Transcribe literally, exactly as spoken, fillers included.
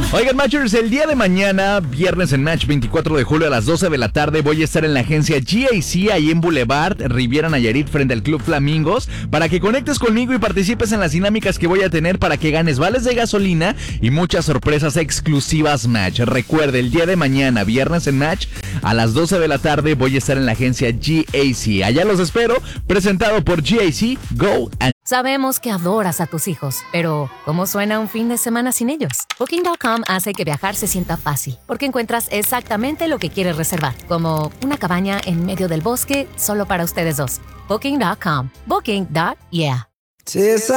Oigan, Matchers, el día de mañana, viernes en Match, veinticuatro de julio a las doce de la tarde, voy a estar en la agencia G A C, ahí en Boulevard, Riviera Nayarit, frente al Club Flamingos, para que conectes conmigo y participes en las dinámicas que voy a tener para que ganes vales de gasolina y muchas sorpresas exclusivas Match. Recuerde, el día de mañana, viernes en Match, a las doce de la tarde, voy a estar en la agencia G A C. Allá los espero, presentado por G A C, Go and... Sabemos que adoras a tus hijos, pero ¿cómo suena un fin de semana sin ellos? Booking punto com hace que viajar se sienta fácil, porque encuentras exactamente lo que quieres reservar, como una cabaña en medio del bosque solo para ustedes dos. Booking punto com. Booking. Yeah.